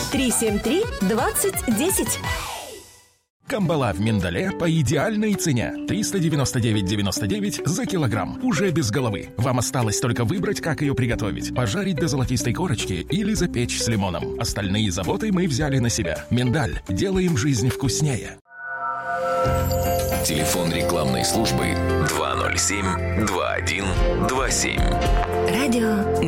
373-2010. Камбала в миндале по идеальной цене. 399,99 за килограмм. Уже без головы. Вам осталось только выбрать, как ее приготовить. Пожарить до золотистой корочки или запечь с лимоном. Остальные заботы мы взяли на себя. Миндаль. Делаем жизнь вкуснее. Телефон рекламной службы 207-2127. Радио